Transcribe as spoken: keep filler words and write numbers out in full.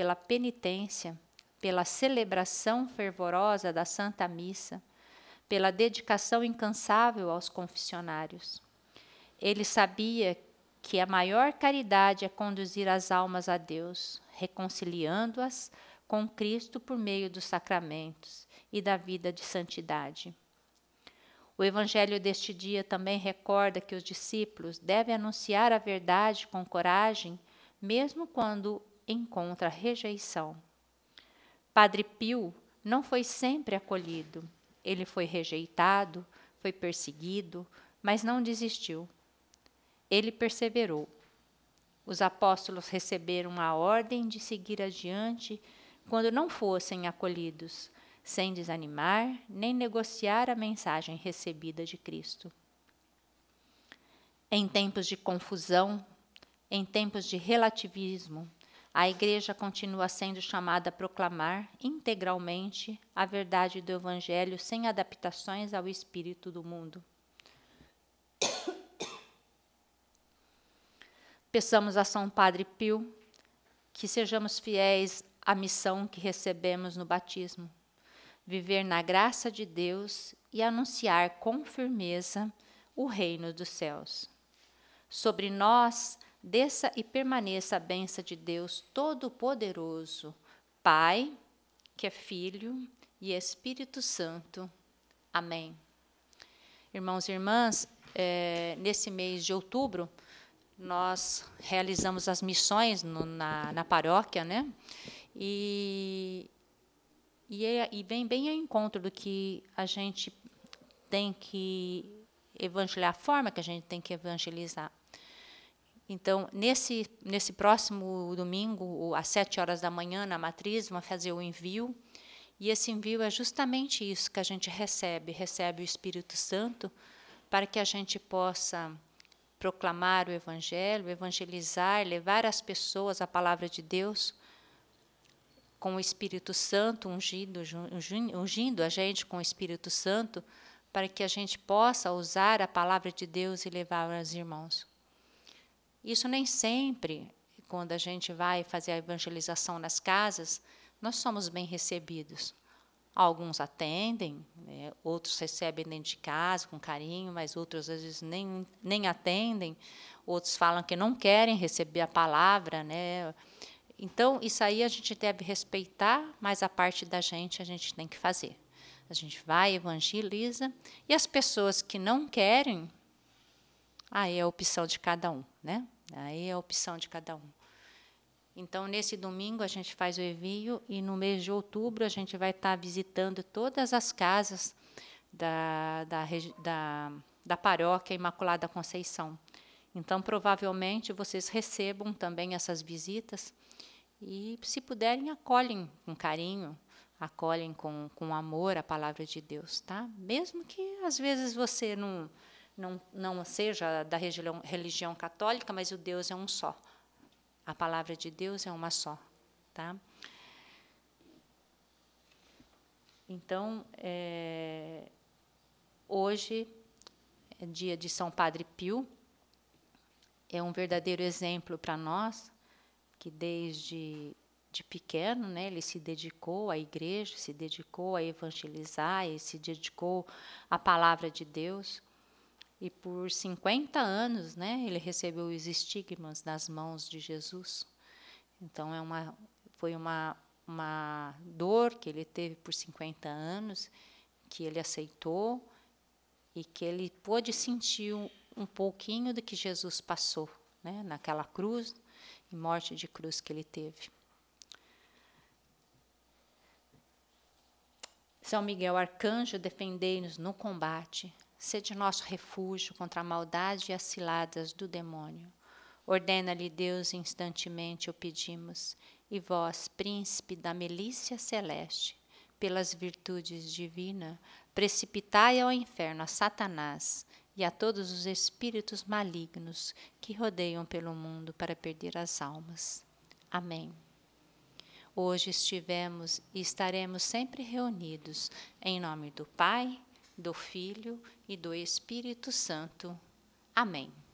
pela penitência, pela celebração fervorosa da Santa Missa, pela dedicação incansável aos confessionários. Ele sabia que a maior caridade é conduzir as almas a Deus, reconciliando-as com Cristo por meio dos sacramentos e da vida de santidade. O Evangelho deste dia também recorda que os discípulos devem anunciar a verdade com coragem, mesmo quando encontra rejeição. Padre Pio não foi sempre acolhido. Ele foi rejeitado, foi perseguido, mas não desistiu. Ele perseverou. Os apóstolos receberam a ordem de seguir adiante quando não fossem acolhidos, sem desanimar nem negociar a mensagem recebida de Cristo. Em tempos de confusão, em tempos de relativismo, a Igreja continua sendo chamada a proclamar integralmente a verdade do Evangelho sem adaptações ao espírito do mundo. Peçamos a São Padre Pio que sejamos fiéis à missão que recebemos no batismo, viver na graça de Deus e anunciar com firmeza o reino dos céus. Sobre nós desça e permaneça a bênção de Deus Todo-Poderoso, Pai, que é Filho e Espírito Santo. Amém. Irmãos e irmãs, é, nesse mês de outubro, nós realizamos as missões no, na, na paróquia, né? E, e, é, e vem bem ao encontro do que a gente tem que evangelizar, a forma que a gente tem que evangelizar. Então, nesse, nesse próximo domingo, às sete horas da manhã, na matriz, vamos fazer o envio. E esse envio é justamente isso que a gente recebe, recebe o Espírito Santo, para que a gente possa proclamar o Evangelho, evangelizar, levar às pessoas a palavra de Deus, com o Espírito Santo ungido, ungindo a gente com o Espírito Santo, para que a gente possa usar a palavra de Deus e levar aos irmãos. Isso nem sempre, quando a gente vai fazer a evangelização nas casas, nós somos bem recebidos. Alguns atendem, né, outros recebem dentro de casa com carinho, mas outros às vezes nem, nem atendem, outros falam que não querem receber a palavra, né? Então, isso aí a gente deve respeitar, mas a parte da gente a gente tem que fazer. A gente vai, evangeliza, e as pessoas que não querem, aí é a opção de cada um, né? Aí é a opção de cada um. Então, nesse domingo, a gente faz o envio e no mês de outubro a gente vai estar visitando todas as casas da, da, da, da paróquia Imaculada Conceição. Então, provavelmente, vocês recebam também essas visitas e, se puderem, acolhem com carinho, acolhem com, com amor a palavra de Deus, tá? Mesmo que, às vezes, você não, não, não seja da religião, religião católica, mas o Deus é um só. A palavra de Deus é uma só, tá? Então, é, hoje é dia de São Padre Pio, é um verdadeiro exemplo para nós, que desde de pequeno, né, ele se dedicou à igreja, se dedicou a evangelizar, ele se dedicou à palavra de Deus. E por cinquenta anos, né, ele recebeu os estigmas nas mãos de Jesus. Então, é uma, foi uma, uma dor que ele teve por cinquenta anos, que ele aceitou e que ele pôde sentir um, um pouquinho do que Jesus passou, né, naquela cruz e morte de cruz que ele teve. São Miguel Arcanjo, defendei-nos no combate. Sede nosso refúgio contra a maldade e as ciladas do demônio. Ordena-lhe Deus instantemente o pedimos, e vós, príncipe da milícia celeste, pelas virtudes divinas, precipitai ao inferno a Satanás e a todos os espíritos malignos que rodeiam pelo mundo para perder as almas. Amém. Hoje estivemos e estaremos sempre reunidos em nome do Pai, do Filho e do Espírito Santo. Amém.